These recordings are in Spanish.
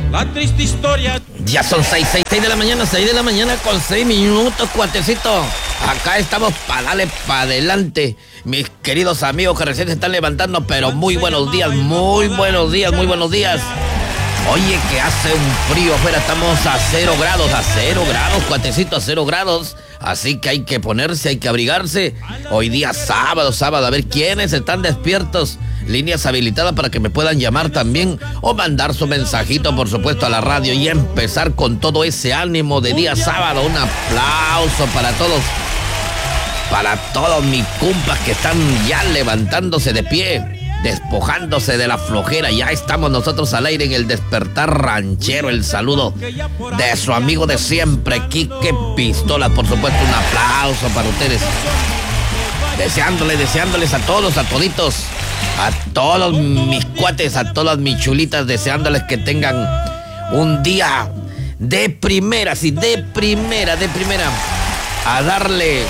La triste historia. Ya son 6 de la mañana, 6 de la mañana con 6 minutos, cuatecito. Acá estamos para darle para adelante. Mis queridos amigos que recién se están levantando, pero muy buenos días, muy buenos días, muy buenos días. Oye, que hace un frío afuera, estamos a 0 grados, cuatecito, a 0 grados. Así que hay que ponerse, hay que abrigarse. Hoy día sábado, a ver quiénes están despiertos. Líneas habilitadas para que me puedan llamar también o mandar su mensajito, por supuesto, a la radio y empezar con todo ese ánimo de día sábado. Un aplauso para todos mis compas que están ya levantándose de pie, despojándose de la flojera. Ya estamos nosotros al aire en el Despertar Ranchero. El saludo de su amigo de siempre, Quique Pistola. Por supuesto, un aplauso para ustedes. Deseándoles a todos, a toditos, a todos mis cuates, a todas mis chulitas, deseándoles que tengan un día de primera, sí, de primera. A darle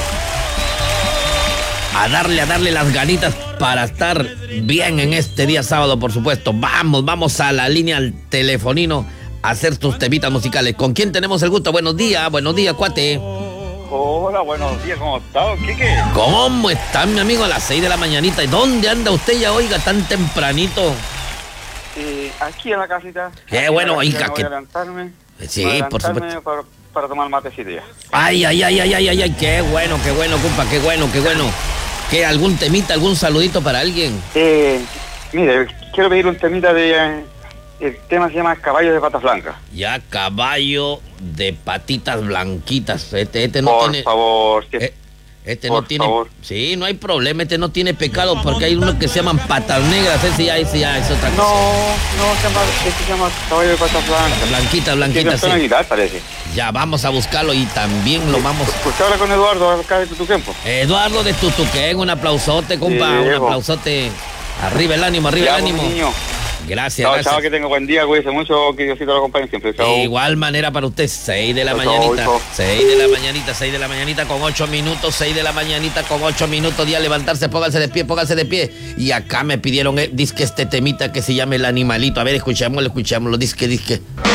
las ganitas para estar bien en este día sábado, por supuesto. Vamos a la línea, al telefonino, a hacer tus temitas musicales. ¿Con quién tenemos el gusto? Buenos días, cuate. Hola, buenos días, ¿cómo estás, Quique? ¿Cómo está, mi amigo, a las 6 de la mañanita? ¿Y dónde anda usted ya, oiga, tan tempranito? Aquí en la casita. Qué bueno, oiga, voy que... a levantarme. Sí, por supuesto. Para tomar matecito ya. Ay, qué bueno, compa, qué bueno. ¿Qué, algún temita, algún saludito para alguien? Mire, quiero pedir un temita de... el tema se llama Caballo de Patas Blancas. Ya, Caballo de Patitas Blanquitas. Este no por tiene... favor, Este por no tiene... favor. Sí, no hay problema, este no tiene pecado porque hay unos que se llaman Patas Negras. Ese ya es otra cosa. Este se llama Caballo de Patas Blancas. Blanquita, sí. Navidad, parece. Ya, vamos a buscarlo y también lo vamos... Pues habla con Eduardo acá de Tutuquempo. Eduardo de Tutuquén, un aplausote, compa, Sí, un aplausote. Arriba el ánimo, Ya, pues, niño. Gracias. Chao, que tenga buen día, cuídese mucho, que Diosito lo acompañe siempre. Chao. De igual manera para usted, 6 de la Chao, mañanita, hijo. 6 de la mañanita con 8 minutos, 6 de la mañanita con 8 minutos, día levantarse, pónganse de pie. Y acá me pidieron, disque este temita que se llama El Animalito. A ver, escuchémoslo, disque.